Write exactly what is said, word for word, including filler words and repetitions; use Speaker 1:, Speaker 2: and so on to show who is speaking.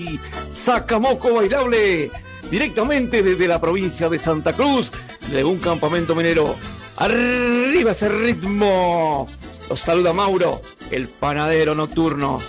Speaker 1: Sacamoco Bailable, directamente desde la provincia de Santa Cruz, de un campamento minero. ¡Arriba ese ritmo! Los saluda Mauro, el panadero nocturno.